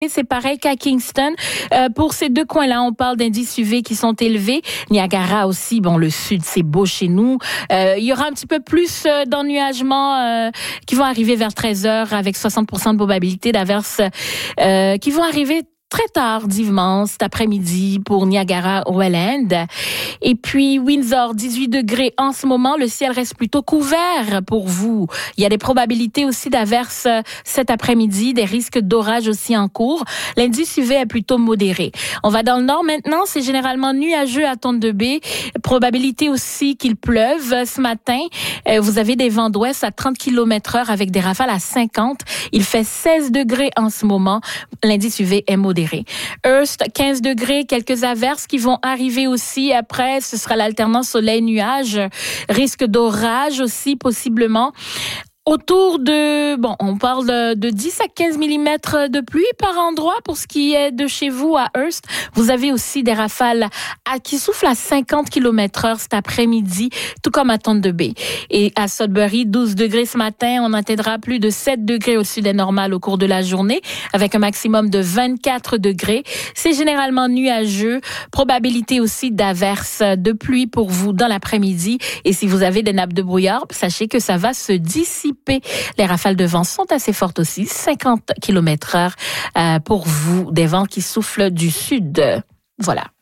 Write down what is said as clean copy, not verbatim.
C'est pareil qu'à Kingston. Pour ces deux coins-là, on parle d'indices UV qui sont élevés. Niagara aussi, bon, le sud, c'est beau chez nous. Il y aura un petit peu plus d'ennuagements qui vont arriver vers 13h avec 60% de probabilité d'averses qui vont arriver très tardivement cet après-midi pour Niagara-Welland. Et puis Windsor, 18 degrés en ce moment. Le ciel reste plutôt couvert pour vous. Il y a des probabilités aussi d'averses cet après-midi, des risques d'orage aussi en cours. L'indice UV est plutôt modéré. On va dans le nord maintenant. C'est généralement nuageux à Thunder Bay. Probabilité aussi qu'il pleuve ce matin. Vous avez des vents d'ouest à 30 km/h avec des rafales à 50. Il fait 16 degrés en ce moment. L'indice UV est modéré. Hearst, 15 degrés, quelques averses qui vont arriver aussi. Après, ce sera l'alternance soleil-nuage. Risque d'orage aussi, possiblement. Autour de, on parle de 10 à 15 mm de pluie par endroit pour ce qui est de chez vous à Hearst. Vous avez aussi des rafales qui soufflent à 50 km/h cet après-midi, tout comme à Thunder Bay. Et à Sudbury, 12 degrés ce matin. On atteindra plus de 7 degrés au-dessus des normales au cours de la journée, avec un maximum de 24 degrés. C'est généralement nuageux. Probabilité aussi d'averses de pluie pour vous dans l'après-midi. Et si vous avez des nappes de brouillard, sachez que ça va se dissiper. Les rafales de vent sont assez fortes aussi, 50 km/h pour vous, des vents qui soufflent du sud. Voilà.